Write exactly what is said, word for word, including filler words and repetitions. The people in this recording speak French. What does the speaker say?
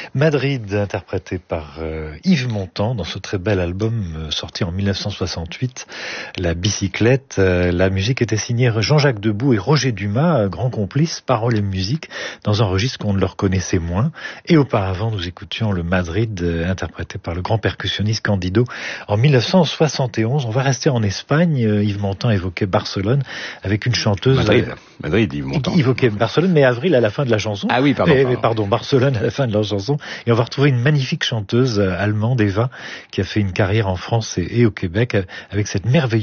Madrid, interprété par euh, Yves Montand dans ce très bel album euh, sorti en dix-neuf cent soixante-huit, La Bicyclette. Euh, la musique était signée Jean-Jacques Debout et Roger Dumas, euh, grands complices, paroles et musique, dans un registre qu'on ne leur connaissait moins. Et auparavant, nous écoutions le Madrid, euh, interprété par le grand percussionniste Candido en dix-neuf cent soixante et onze. On va rester en Espagne. Euh, Yves Montand évoquait Barcelone avec une chanteuse... Madrid, Madrid Yves Montand. Il évoquait Barcelone, mais Avril à la fin de la chanson. Ah oui, pardon. Mais, pardon. mais pardon, Barcelone à la fin de la chanson. Et on va retrouver une magnifique chanteuse allemande, Eva, qui a fait une carrière en France et, et au Québec avec cette merveilleuse